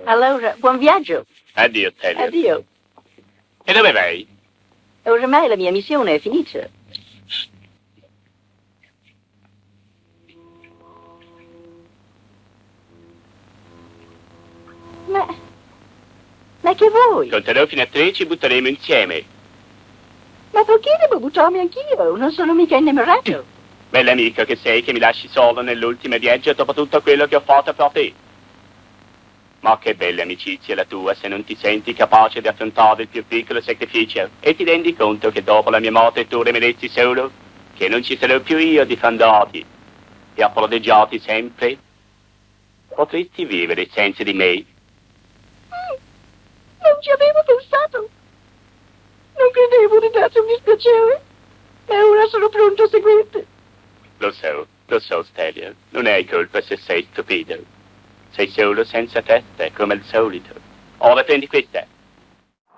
Allora, buon viaggio. Addio, Telia. Addio. E dove vai? Ormai la mia missione è finita. Ma che vuoi? Conterò fino a 3 e ci butteremo insieme. Ma perché devo buttarmi anch'io? Non sono mica innamorato. Bell'amico che sei che mi lasci solo nell'ultimo viaggio dopo tutto quello che ho fatto per te. Ma che bella amicizia la tua se non ti senti capace di affrontare il più piccolo sacrificio e ti rendi conto che dopo la mia morte tu rimarresti solo, che non ci sarò più io a difenderti e a proteggerti sempre. Potresti vivere senza di me? Non ci avevo pensato. Non credevo di darti un dispiacere. Ma ora sono pronto a seguirti. Lo so, Stelia. Non hai colpa se sei stupido. Sei solo senza testa, come al solito. Ora prendi questa.